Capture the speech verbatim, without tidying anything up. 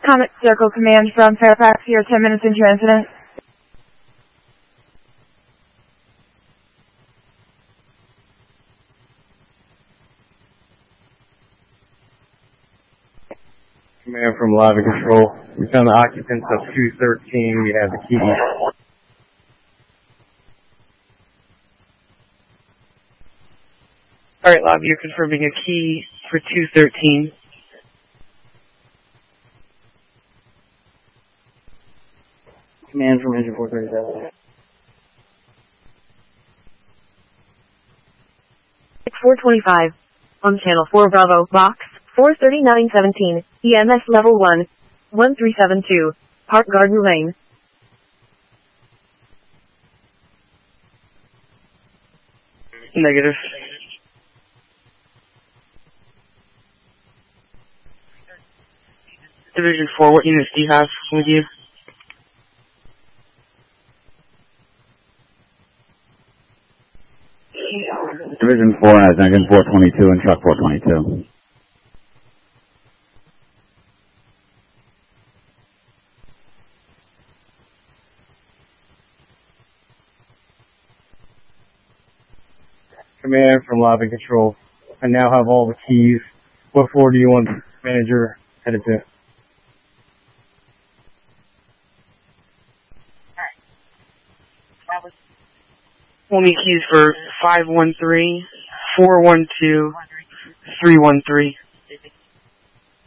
Comet Circle Command from Fairfax. You're ten minutes into your incident. Command from Live and Control. We found the occupants of two thirteen. We have the key. Alright, Lobby, you're confirming a key for two thirteen. Command from Engine four thirty-seven. four twenty-five. On Channel four Bravo, Box four thirty-nine seventeen, E M S Level one, one three seven two, Park Garden Lane. Negative. Division four, what units do you have with you? Division four has engine four twenty-two and truck four twenty-two. Command from Live and Control. I now have all the keys. What floor do you want the manager headed to? We'll need keys for five one three, four one two, three one three.